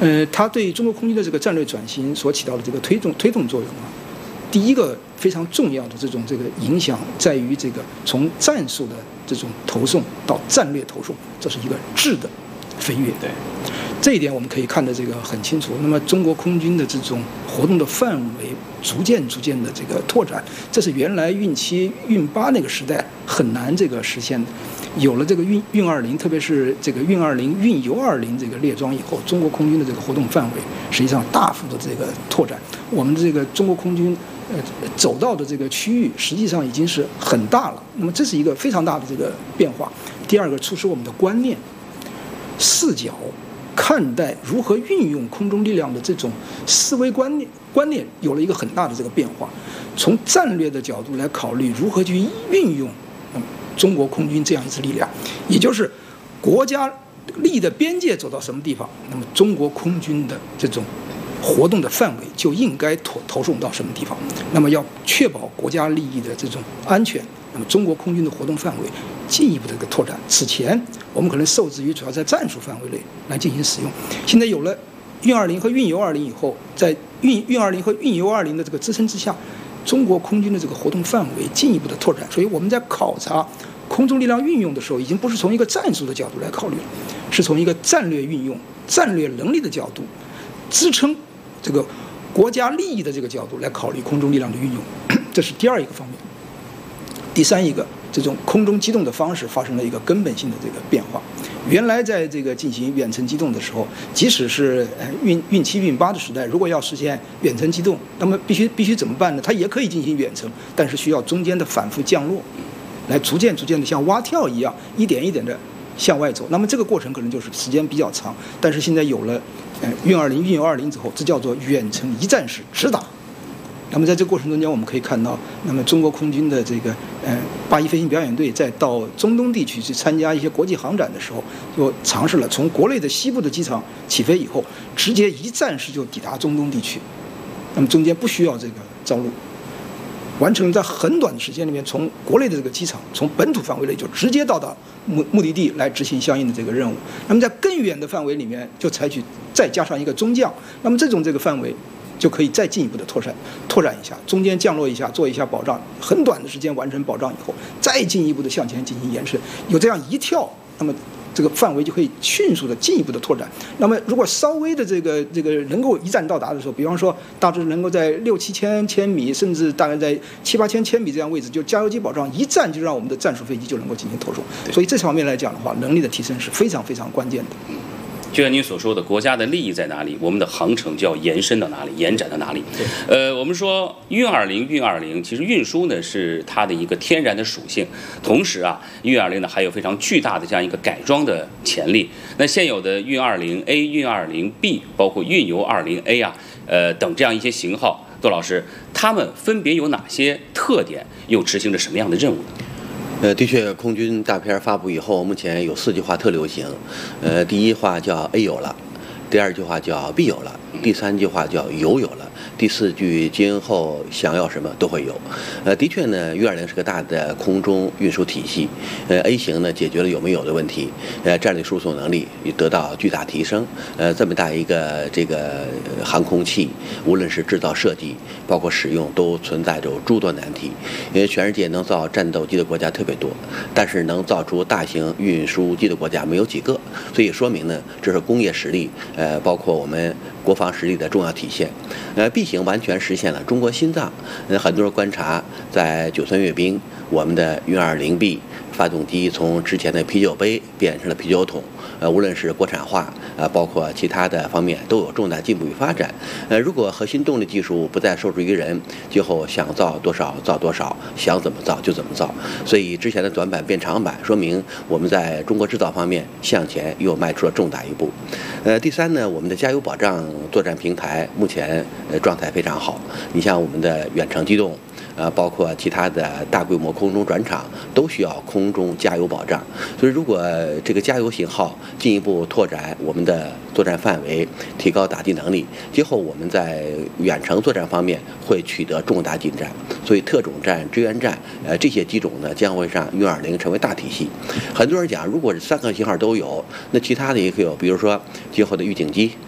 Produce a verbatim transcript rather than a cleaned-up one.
呃，它对中国空军的这个战略转型所起到的这个推动推动作用啊，第一个非常重要的这种这个影响在于这个从战术的这种投送到战略投送，这是一个质的飞跃。 对， 这一点我们可以看得这个很清楚。那么中国空军的这种活动的范围逐渐逐渐的这个拓展，这是原来运七、运八那个时代很难这个实现的。有了这个运运二零，特别是这个运二零、运油二零这个列装以后，中国空军的这个活动范围实际上大幅的这个拓展。我们的这个中国空军呃走到的这个区域实际上已经是很大了。那么这是一个非常大的这个变化。第二个，促使我们的观念、视角、看待如何运用空中力量的这种思维观念观念有了一个很大的这个变化。从战略的角度来考虑如何去运用嗯中国空军这样一支力量，也就是国家利益的边界走到什么地方，那么中国空军的这种活动的范围就应该投投送到什么地方。那么要确保国家利益的这种安全，那么中国空军的活动范围进一步的这个拓展。此前我们可能受制于主要在战术范围内来进行使用，现在有了运二零和运油二零以后，在运运二零和运油二零的这个支撑之下，中国空军的这个活动范围进一步的拓展。所以我们在考察空中力量运用的时候，已经不是从一个战术的角度来考虑了，是从一个战略运用、战略能力的角度，支撑这个国家利益的这个角度来考虑空中力量的运用。这是第二一个方面。第三一个，这种空中机动的方式发生了一个根本性的这个变化。原来在这个进行远程机动的时候，即使是呃运运七运八的时代，如果要实现远程机动，那么必须必须怎么办呢？它也可以进行远程，但是需要中间的反复降落，来逐渐逐渐的像蛙跳一样，一点一点的向外走。那么这个过程可能就是时间比较长，但是现在有了呃运二零、运油二零之后，这叫做远程一站式直打。那么在这个过程中间，我们可以看到，那么中国空军的这个呃八一飞行表演队在到中东地区去参加一些国际航展的时候，就尝试了从国内的西部的机场起飞以后，直接一站式就抵达中东地区，那么中间不需要这个着陆，完成了在很短的时间里面，从国内的这个机场，从本土范围内就直接到达目目的地来执行相应的这个任务。那么在更远的范围里面，就采取再加上一个中降，那么这种这个范围就可以再进一步的拓展拓展一下，中间降落一下，做一下保障，很短的时间完成保障以后，再进一步的向前进行延伸，有这样一跳，那么这个范围就可以迅速的进一步的拓展。那么如果稍微的这个这个能够一站到达的时候，比方说大致能够在六七千千米，甚至大概在七八千千米这样位置，就加油机保障一站就让我们的战术飞机就能够进行投送。所以这方面来讲的话，能力的提升是非常非常关键的。 就像您所说的，国家的利益在哪里，我们的航程就要延伸到哪里，延展到哪里。呃，我们说运二零、运二零，其实运输呢是它的一个天然的属性，同时啊，运二零呢还有非常巨大的这样一个改装的潜力。那现有的运二零 A、运二零 B， 包括运油二零 A 啊，呃等这样一些型号，窦老师，它们分别有哪些特点，又执行着什么样的任务呢？ 呃，的确，空军大片发布以后，目前有四句话特流行。呃，第一话叫 A 有了，第二句话叫 B 有了，第三句话叫油有了，第四句今后想要什么都会有。呃，的确呢，运二零是个大的空中运输体系。呃 ，A 型呢解决了有没有的问题，呃，战略输送能力也得到巨大提升。呃，这么大一个这个航空器，无论是制造设计，包括使用，都存在着诸多难题。因为全世界能造战斗机的国家特别多，但是能造出大型运输机的国家没有几个，所以说明呢，这是工业实力，呃，包括我们国防实力的重要体现。呃 ，B 型完全实现了中国心脏。呃，很多人观察，在九三阅兵，我们的运二零 B 发动机从之前的啤酒杯变成了啤酒桶。呃，无论是国产化，呃，包括其他的方面，都有重大进步与发展。呃，如果核心动力技术不再受制于人，今后想造多少造多少，想怎么造就怎么造。所以之前的短板变长板，说明我们在中国制造方面向前又迈出了重大一步。呃，第三呢，我们的加油保障作战平台目前呃状态非常好。你像我们的远程机动。呃，包括其他的大规模空中转场都需要空中加油保障，所以如果这个加油型号进一步拓展我们的作战范围，提高打击能力，今后我们在远程作战方面会取得重大进展。所以特种战、支援战，呃，这些机种呢将会让运二零成为大体系。很多人讲，如果是三个型号都有，那其他的也可以有，比如说今后的预警机